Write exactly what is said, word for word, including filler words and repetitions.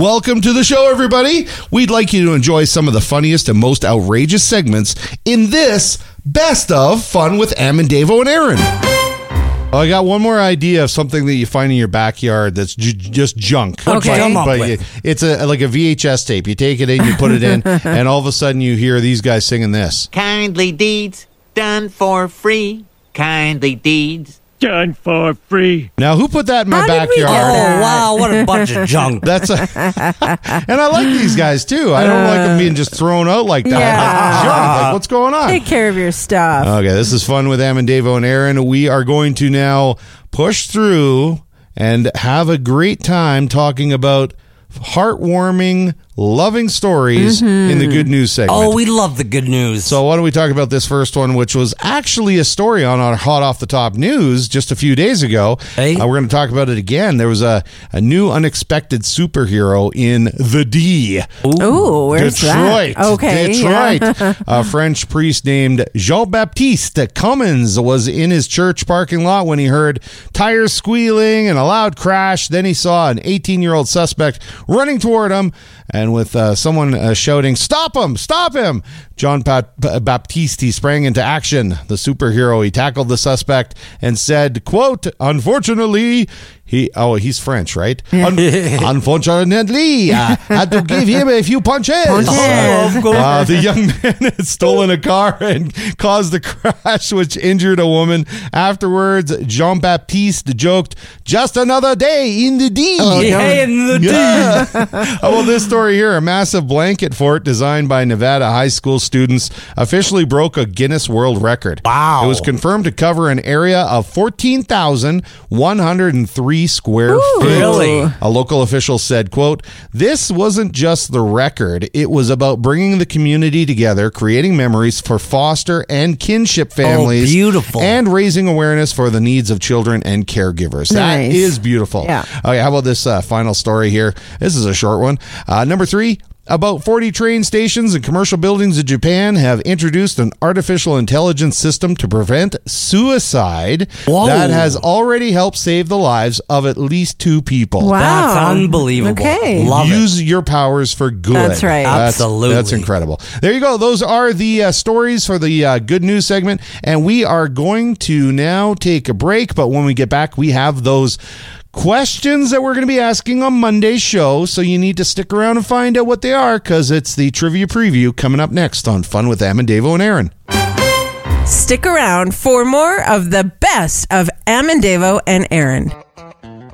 Welcome to the show, everybody. We'd like you to enjoy some of the funniest and most outrageous segments in this Best of Fun with Am and Davo and Aaron. Oh, I got one more idea of something that you find in your backyard that's j- just junk. Okay. Come up But with. it's a like a V H S tape. You take it in, you put it in, and all of a sudden you hear these guys singing this. Kindly deeds done for free. Kindly deeds. Done for free. Now, who put that in my How did we backyard? get that? Oh, wow, what a bunch of junk. That's a, and I like these guys too. I don't like them being just thrown out like that. Yeah. Like junk. Like, what's going on? Take care of your stuff. Okay, this is Fun with Am and Davo and Aaron. We are going to now push through and have a great time talking about heartwarming, loving stories in the good news segment. Oh, we love the good news. So why don't we talk about this first one, which was actually a story on our Hot Off the Top News just a few days ago. Hey. Uh, we're going to talk about it again. There was a, a new unexpected superhero in the D. Ooh, where's Detroit. that? Okay. Detroit. Yeah. A French priest named Jean-Baptiste Cummins was in his church parking lot when he heard tires squealing and a loud crash. Then he saw an eighteen-year-old suspect running toward him, and with uh, someone uh, shouting, "Stop him! Stop him!" John Pat- Baptiste, he sprang into action. The superhero, he tackled the suspect and said, quote, "Unfortunately, he, oh, he's French, right? Un- Unfortunately, I had to give him a few punches. Punches. Oh, of course. Uh, the young man had stolen a car and caused the crash, which injured a woman. Afterwards, Jean-Baptiste joked, "Just another day in the D." Yeah, in the Yeah. Oh, well, this story here, a massive blanket fort designed by Nevada high school students officially broke a Guinness World Record. Wow. It was confirmed to cover an area of fourteen thousand one hundred three square Ooh. feet. Really? A local official said, quote, "This wasn't just the record. It was about bringing the community together, creating memories for foster and kinship families. Oh, beautiful. And raising awareness for the needs of children and caregivers." That Nice. is beautiful. Yeah. Okay, how about this uh, final story here? This is a short one. Uh, number three. About forty train stations and commercial buildings in Japan have introduced an artificial intelligence system to prevent suicide Whoa. that has already helped save the lives of at least two people. Wow. That's unbelievable. Okay. Love Use your powers for good. That's right. That's, Absolutely. That's incredible. There you go. Those are the uh, stories for the uh, good news segment. And we are going to now take a break. But when we get back, we have those questions that we're going to be asking on Monday's show. So you need to stick around and find out what they are, because it's the trivia preview coming up next on Fun with Am and Davo and Aaron. Stick around for more of the best of Am and Davo and Aaron.